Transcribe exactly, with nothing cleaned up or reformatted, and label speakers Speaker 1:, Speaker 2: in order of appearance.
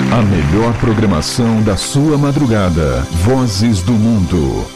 Speaker 1: A melhor programação da sua madrugada. Vozes do Mundo.